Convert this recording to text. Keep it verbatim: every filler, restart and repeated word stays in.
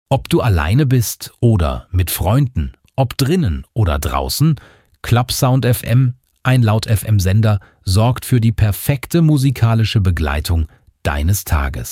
Ob du alleine bist oder mit Freunden, ob drinnen oder draußen, Clubsound F M, ein Laut-F M-Sender, sorgt für die perfekte musikalische Begleitung deines Tages.